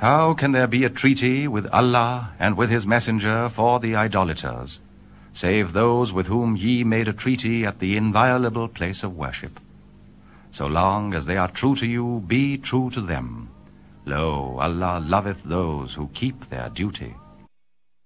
How can there be a treaty with Allah and with his messenger for the idolaters, save those with whom ye made a treaty at the inviolable place of worship? So long as they are true to you, be true to them. Lo, Allah loveth those who keep their duty.